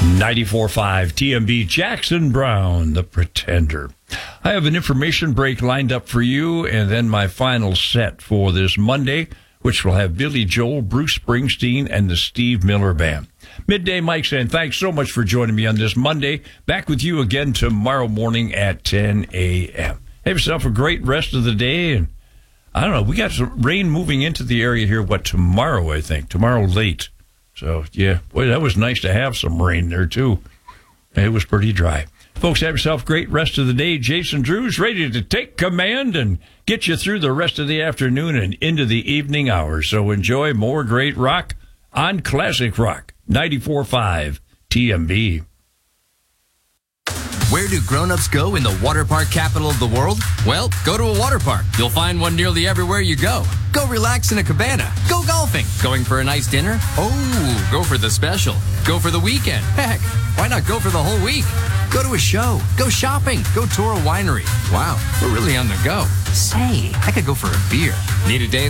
94.5 TMB, Jackson Browne, The Pretender. I have an information break lined up for you, and then my final set for this Monday, which will have Billy Joel, Bruce Springsteen, and the Steve Miller Band. Midday Mike saying thanks so much for joining me on this Monday. Back with you again tomorrow morning at 10 a.m. Have yourself a great rest of the day, and I don't know, we got some rain moving into the area here, tomorrow, I think. Tomorrow late. So, yeah, boy, that was nice to have some rain there, too. It was pretty dry. Folks, have yourself a great rest of the day. Jason Drew's ready to take command and get you through the rest of the afternoon and into the evening hours. So enjoy more great rock on Classic Rock 94.5 TMB. Where do grown-ups go in the water park capital of the world? Well, go to a water park. You'll find one nearly everywhere you go. Go relax in a cabana. Go golfing. Going for a nice dinner? Oh, go for the special. Go for the weekend. Heck, why not go for the whole week? Go to a show. Go shopping. Go tour a winery. Wow, we're really on the go. Say, I could go for a beer. Need a day